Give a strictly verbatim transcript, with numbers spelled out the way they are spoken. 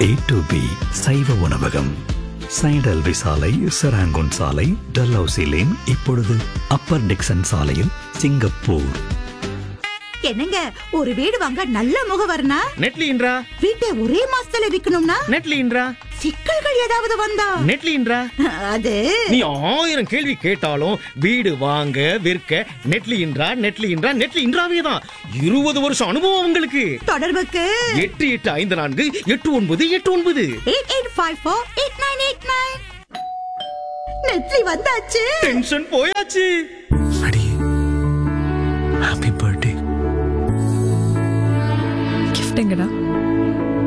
A to be சைவ உணவகம். சைடல்வி சாலை, செராங்கோன் சாலை, டல்ஹவுசி லேன், இப்பொழுது அப்பர் டிக்சன் சாலையில், சிங்கப்பூர். என்னங்க, ஒரு வீடு வாங்க நல்ல முகவர்னா நெட்லின்றா. வீட்டை ஒரே மாசத்துல விக்கணும்னா நெட்லின்றா. சிக்கல்கள் ஏதாவது வந்தா நெட்லின்றா. அது நீ ஆயிரம் கேள்வி கேட்டாலும் வீடு வாங்க விற்க நெட்லின்றா நெட்லின்றா நெட்லின்றாவே தான். இருபது வருஷம் அனுபவம் உங்களுக்கு. தொடர்புக்கு எட்டு எட்டு ஐந்து நான்கு எட்டு ஒன்பது எட்டு ஒன்பது eight eight five four eight nine eight nine. நெட்லி வந்தாச்சு. டென்ஷன் போயாச்சு.